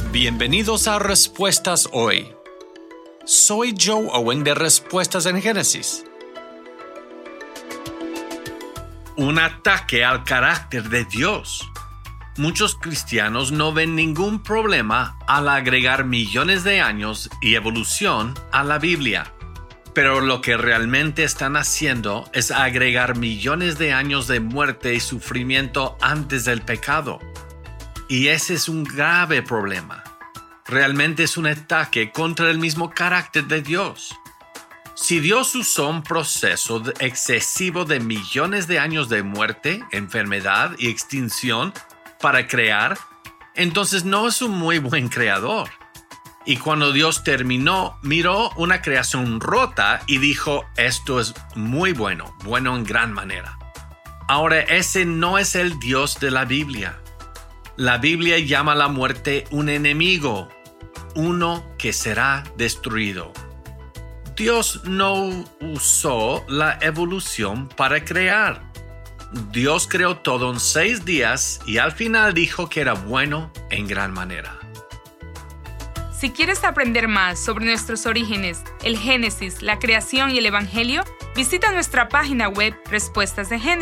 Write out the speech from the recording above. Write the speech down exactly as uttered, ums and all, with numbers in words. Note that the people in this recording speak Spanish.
Bienvenidos a Respuestas Hoy. Soy Joe Owen de Respuestas en Génesis. Un ataque al carácter de Dios. Muchos cristianos no ven ningún problema al agregar millones de años y evolución a la Biblia. Pero lo que realmente están haciendo es agregar millones de años de muerte y sufrimiento antes del pecado. Y ese es un grave problema. Realmente es un ataque contra el mismo carácter de Dios. Si Dios usó un proceso excesivo de millones de años de muerte, enfermedad y extinción para crear, entonces no es un muy buen creador. Y cuando Dios terminó, miró una creación rota y dijo, esto es muy bueno, bueno en gran manera. Ahora, ese no es el Dios de la Biblia. La Biblia llama a la muerte un enemigo, uno que será destruido. Dios no usó la evolución para crear. Dios creó todo en seis días y al final dijo que era bueno en gran manera. Si quieres aprender más sobre nuestros orígenes, el Génesis, la creación y el Evangelio, visita nuestra página web Respuestas de Génesis.